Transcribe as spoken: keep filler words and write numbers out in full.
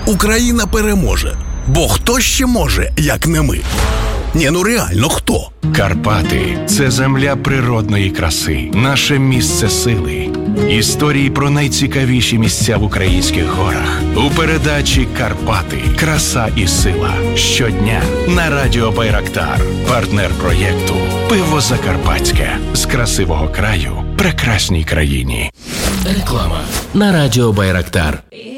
Україна переможе. Бо хто ще може, як не ми? Ні, ну реально, хто? Карпати – це земля природної краси, наше місце сили. Історії про найцікавіші місця в українських горах. У передачі «Карпати. Краса і сила». Щодня на радіо «Байрактар». Партнер проєкту «Пиво Закарпатське». З красивого краю прекрасній країні. Реклама на радіо «Байрактар».